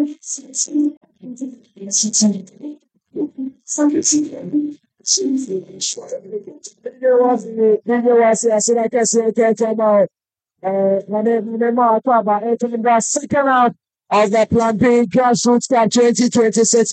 Second half of the Plan B Grassroots Cup 2026.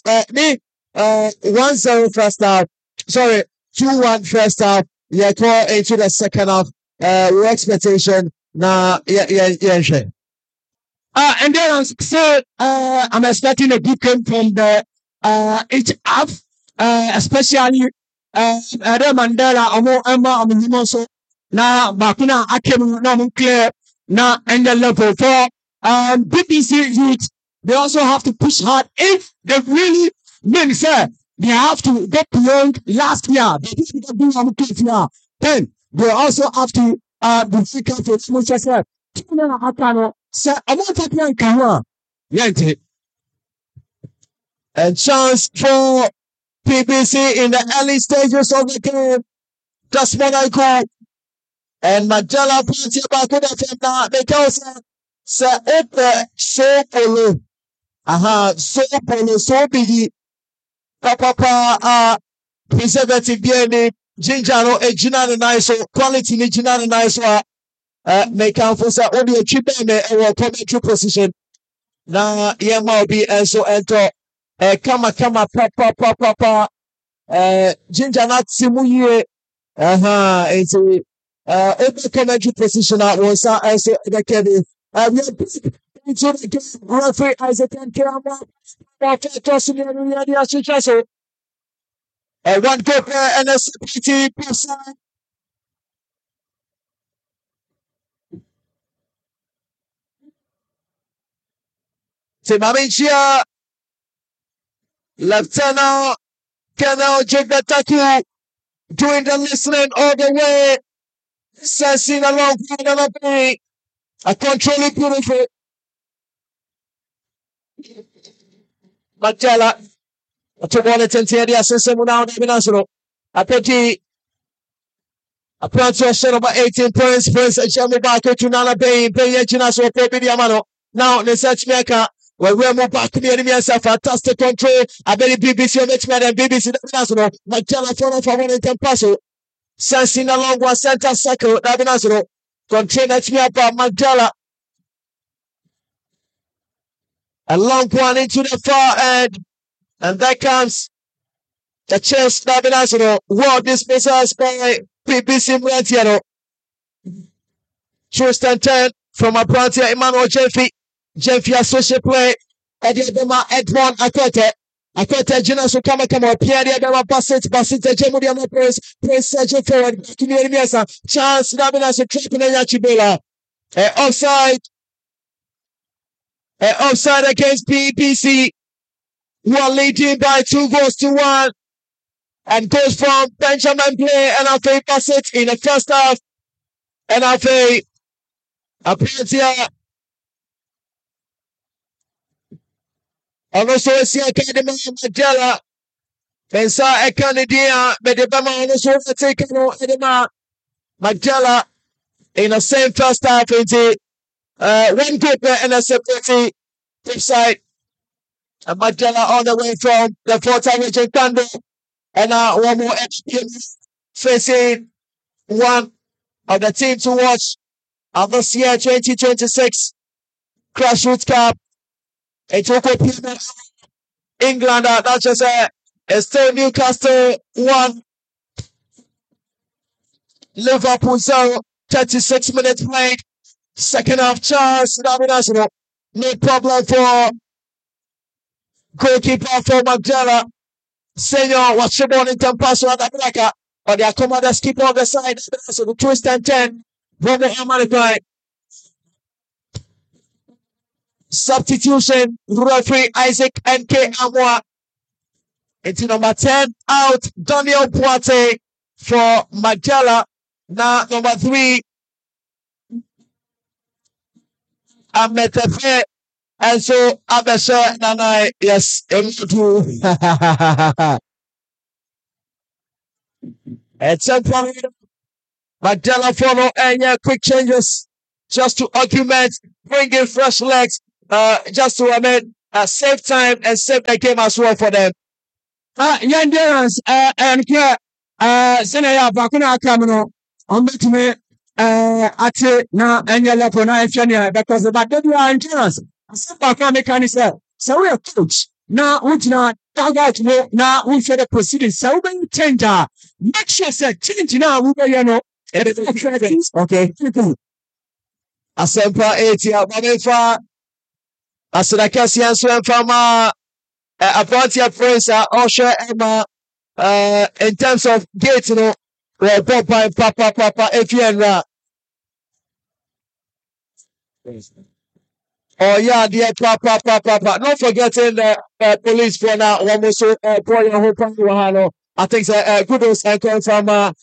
1-0 first half. Sorry, 2-1 first half. Yeah, go into the second half. With expectation. Nah, yeah. And then I'm expecting a good game from the each half, especially Mandela, Emma, so now Bakuna Akem, no clear, now and the level for BBC youth. They also have to push hard if they really mean, sir. They have to get beyond last year. They didn't do on the then they also have to be seeking for Manchester. Sir, I want to play Kawa. A chance for BBC in the early stages of the game. Just what I call. And Magella puts it back in the now because Sir Ope so polo. So big. Papa preservative DNA. Ginger no ejina nice quality ni jina nice make am for say only a cheap and a commentary position. Na yema be so enter kama papa ginger not simu ye it's a commentary position at once also the Kevin we are into the game referee Isaac and Kerama tossing the one goal and a CPT person. Timamichia, Lieutenant Colonel Jigataki, doing the listening all the way, sensing along the bay, a controlling beautiful. Magella, I took one attention the assistant now, I pity a plan to a set about 18 points, Prince Jamubaka to Nana Bay, Jinaso, Diamano. Now, the search maker. When we move back to the enemy, a fantastic control. I believe BBC on X-Men and BBC National. Magella for 110 pass. Sensing along one center circle. National. Control me up by Magella. A long one into the far end. And there comes the chest. National. World dismissals by BBC Mrantiano. Tristan 10 from a branch here, Emmanuel Jeffy associate play. Edema Edmond Akote Jina so come Pierre Edema Bassett Jemudiano Prince Sergio forward chance Nabinas a trip in Yachibela. Offside against BBC, who are leading by 2-1 and goes from Benjamin Play and Alfie Bassett in the first half and Alfie appears here. Also, see a Academy Magella. Pensa a Canadian, but the Bama also taken Edema Magella in the same first half into one good and a separate deep side. And Magella on the way from the 4th region Thunder. And now one more experience facing one of the team to watch of this year 2026 Grassroots Cup. It took a England, that's just it's still Newcastle 1, Liverpool 0, 36 minutes played. Second half chance, National. No problem for goalkeeper for Magella. Senior, what's your ball in Tempasso at the Blacker? But the commanders keep on the side. So the twist and 10. Brother America. Substitution, referee Isaac NK Amwa. Into number 10, out Daniel Poite for Magella. Now, number 3, Ametefe. And so, Abesha Nanai, yes, M2. It's a problem. Magella follow and quick changes just to augment, bring in fresh legs. Just to save time and save the game as well for them. Endurance and care sɛnɛ baako na aka mu no ɔmbɛtumi ate na ɛnyɛ level na ɛhwɛ nea ɛbɛkɔ so but da biara endurance asɛm baako a meka ne sɛ woyɛ coach na wogyina target mu na wohwɛ the proceedings sɛ wobɛyɛ change a make sure sɛ change no a wobɛyɛ no Okay. Asempa 80 Mamefa Asadakasi and Fama Apontia Prince Osha Emma in terms of gate, you know, Papa Efienra. Oh yeah, dear Papa. Not forgetting the police for now. One more so I think kudos and come from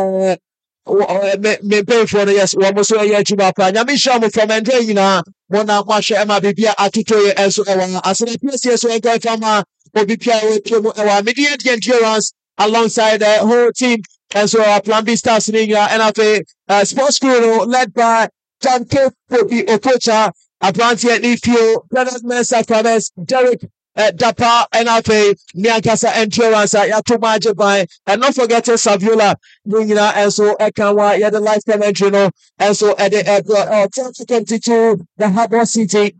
me pay for the yes one more so yeah Chibapa. Nyamisha from Andre yina mona kwashe ema bibia atutoye enso ewa asene pese so enko from obipia we pio ewa media endurance alongside the whole team and so Plan B Stars in India and after sports crew led by John K. Okocha Abranti Nifio, Bernard Mensah Kames, Derek Dapa, and Afe, Niankasa Endurance, Yatumaje by, and not forgetting Saviola, Nina, and so Ekawa, the lifetime entry, and so at the 2022, the Harbour City.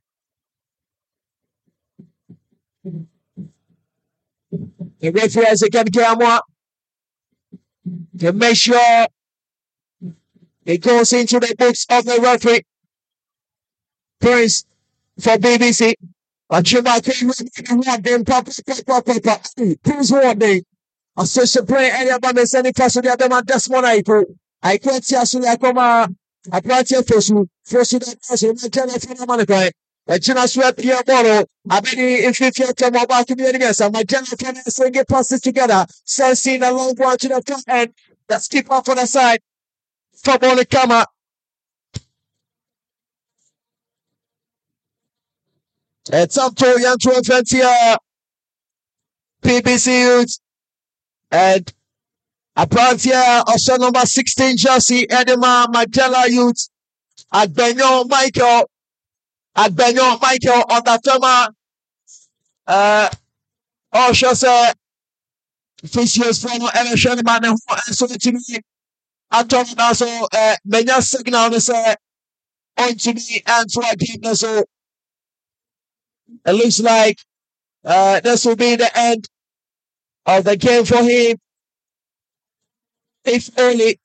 The referees again, Gamwa, to make sure it goes into the books of the referee. Prince for BBC. Achima them papa. Prince one day. A social play any of them sending class to the other man this morning. I can't see us like a party of first that person. I tell you for money. A China sweat here tomorrow. I bet if you tell me about community, so my general can say get passes together. Sensing a long one to the front end. Let's keep up on the side. Football the camera. It's up to young to event here. BBC Youth. And apart here, also number 16 jersey, Edema Mandela Youth. Agbenyo Michael on the tema. Also say, officials from election man and so to me. I told him also, many signal to say, on to me and to a game so. It looks like this will be the end of the game for him. If only.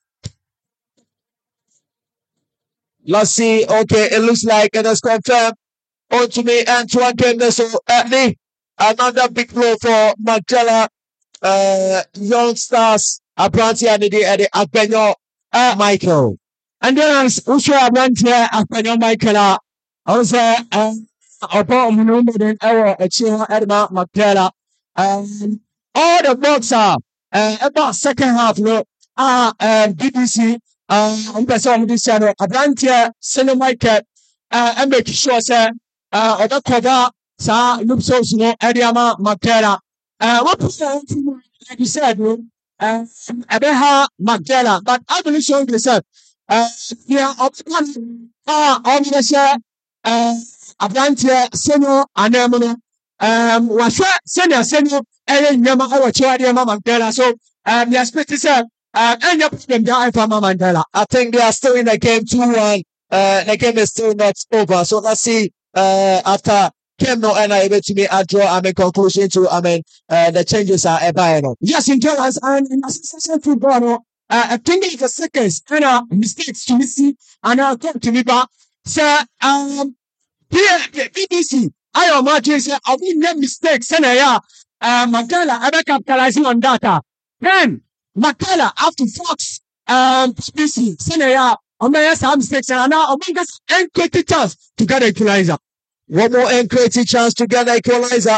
Let's see. Okay, it looks like it is confirmed. On to me and to a game. So another big blow for Mandela Young Stars. Abranti and the Agbenyo Michael. And then also Abranti Agbenyo Michael. Also about Munumbin Error, a chair Edma Mandela. All the books are about second half. Look, BBC, on this channel, Abrantia, Cinema Cat, and make sure, sir, other cover, sir, looks so no, Ediama Mandela. What like you said, Abeha Mandela, but I believe so, you said, yeah, on the share, Abrantia, Seno, Anemono, was Senior, and Yama, our child, Mama Mandela. So, the aspect is, and your problem there for Mama Mandela. I think they are still in the game 2-1. The game is still not over. So let's see, after Kem no and I able to me a draw, conclusion to, the changes are about. Yes, in terms and in association football, I think it's the seconds, and mistakes to see, and I'll talk to me back. Sir, here, the BBC, I imagine, sir, I've made mistakes, and Mandela, I capitalizing on data. Then, Mandela, after Fox, BBC, Senegal, on my some mistakes, and now I'm going to equity chance to get equalizer. One more equity chance to get equalizer.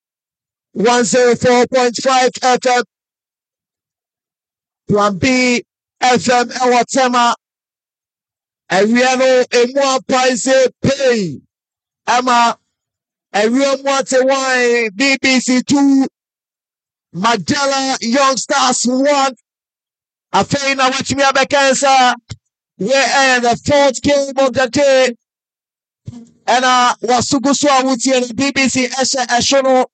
104.5 FM. Plan B FM Ewatema. Ariano Emwa Paise Pay. Emma. Ariano Mwate BBC 2. Mandela Young Stars 1. Afeina Wachimia Bekensa. Yeah, and the fourth game of the day. ɛna wasugu so a wotie no BBC ɛhyɛ ɛhye no